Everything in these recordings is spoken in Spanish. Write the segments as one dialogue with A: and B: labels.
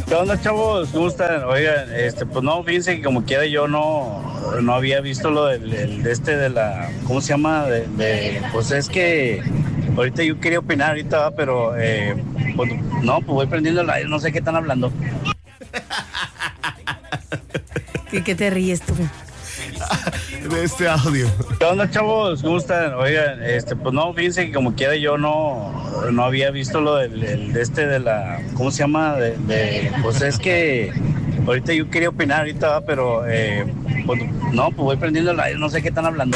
A: ¿Qué onda, chavos? ¿Cómo están? Oigan, pues no, fíjense que como quiera yo no había visto lo de la, ¿cómo se llama? Pues es que ahorita yo quería opinar ahorita, ¿va? Pero, pues voy prendiendo el aire, no sé qué están hablando.
B: ¿Qué te ríes tú?
C: De este audio.
A: ¿Qué onda, chavos? ¿Cómo están? Oigan, pues no, fíjense que como quiera yo no había visto lo de la, ¿cómo se llama? Pues es que ahorita yo quería opinar ahorita, ¿va? Pero, pues voy prendiendo el aire, no sé qué están hablando.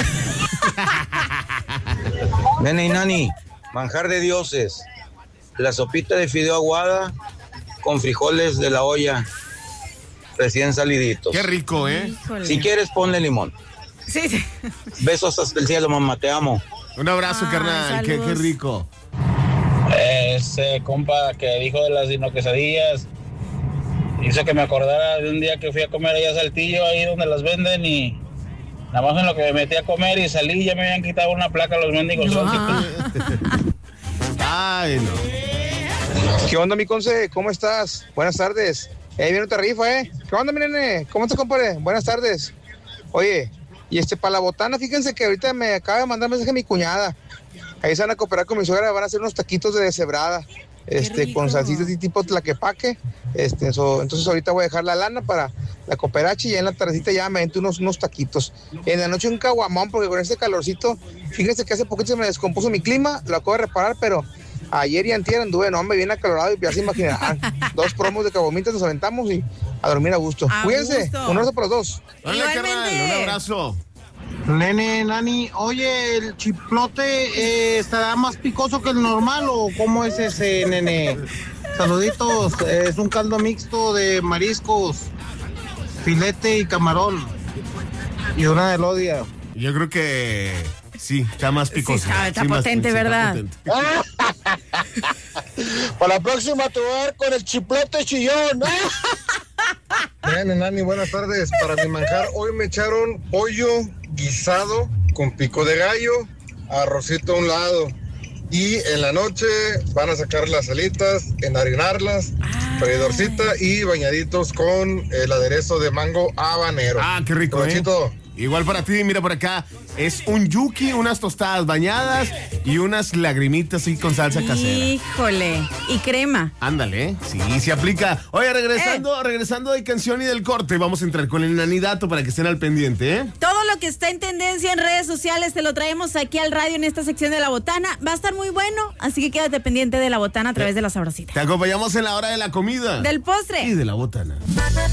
D: Nene y Nani, manjar de dioses, la sopita de fideo aguada con frijoles de la olla recién saliditos.
C: Qué rico, ¿eh?
B: Híjole.
D: Si quieres, ponle limón.
B: Sí.
D: Besos hasta el cielo, mamá, te amo.
C: Un abrazo, carnal, qué rico.
A: Ese compa que dijo de las quesadillas hizo que me acordara de un día que fui a comer allá a Saltillo, ahí donde las venden, y nada más en lo que me metí a comer y salí, ya me habían quitado una placa los mendigos.
C: Ay, no.
E: ¿Qué onda, mi conce? ¿Cómo estás? Buenas tardes. Viene otra rifa, ¿eh? ¿Qué onda, mi nene? ¿Cómo estás, compadre? Buenas tardes. Oye, y para la botana, fíjense que ahorita me acaba de mandar mensaje mi cuñada. Ahí se van a cooperar con mi suegra, van a hacer unos taquitos de deshebrada, con salsitas y tipo tlaquepaque. Entonces ahorita voy a dejar la lana para la cooperacha y ya en la tardecita ya me avento unos taquitos. En la noche un caguamón, porque con este calorcito, fíjense que hace poquito se me descompuso mi clima, lo acabo de reparar, pero ayer y antier anduve, bien acalorado y ya se imaginarán. 2 promos de caguamitas nos aventamos y a dormir a gusto. Cuídense, un abrazo para los dos.
C: Hola, carnal, un abrazo.
F: Nene, Nani, oye, ¿el chiplote estará más picoso que el normal o cómo es ese, nene? Saluditos, es un caldo mixto de mariscos, filete y camarón y una de elodia.
C: Yo creo que sí, está más picoso.
B: Sí, está potente, ¿verdad?
F: Para la próxima te voy a dar con el chiplote chillón.
G: Nene, Nani, buenas tardes. Para mi manjar, hoy me echaron pollo guisado con pico de gallo, arrocito a un lado. Y en la noche van a sacar las alitas, enharinarlas, freidorcita y bañaditos con el aderezo de mango habanero.
C: Ah, qué rico,
G: Provechito.
C: Igual para ti, mira por acá, es un yuki, unas tostadas bañadas y unas lagrimitas ahí con salsa casera.
B: Híjole, y crema.
C: Ándale, sí, se aplica. Oye, regresando de canción y del corte, vamos a entrar con el nanidato para que estén al pendiente, ¿eh?
B: Todo lo que está en tendencia en redes sociales te lo traemos aquí al radio en esta sección de La Botana. Va a estar muy bueno, así que quédate pendiente de La Botana a través de La Sabrosita.
C: Te acompañamos en la hora de la comida.
B: Del postre.
C: Y de La Botana.